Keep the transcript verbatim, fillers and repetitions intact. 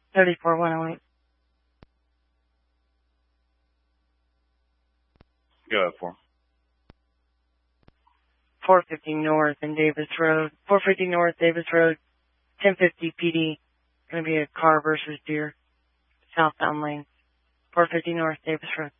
thirty-four one oh eight. Go ahead, four. four fifty North and Davis Road. four fifty North, Davis Road, ten fifty P D. Going to be a car versus deer. Southbound lane. four fifty North, Davis Road.